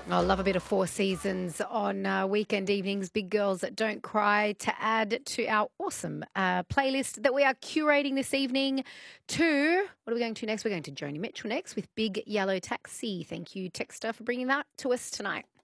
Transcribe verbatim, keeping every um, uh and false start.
I love a bit of Four Seasons on uh, weekend evenings. Big Girls That Don't Cry to add to our awesome uh, playlist that we are curating this evening. To what are we going to next? We're going to Joni Mitchell next with Big Yellow Taxi. Thank you, Texter, for bringing that to us tonight.